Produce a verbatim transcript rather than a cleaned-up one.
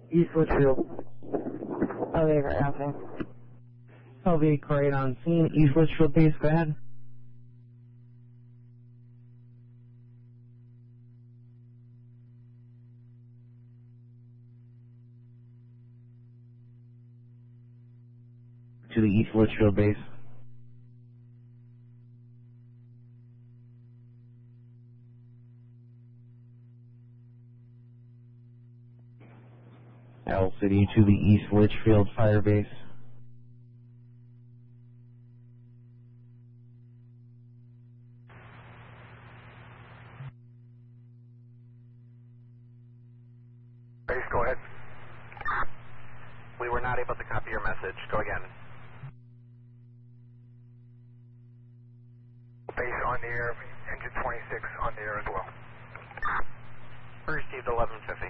East Litchfield. Okay, great, okay. L V great on scene. East Litchfield base, go ahead. To the East Litchfield base. L City to the East Litchfield fire base. Base, go ahead. We were not able to copy your message. Go again. Base on the air, engine twenty-six on the air as well. Received eleven fifty.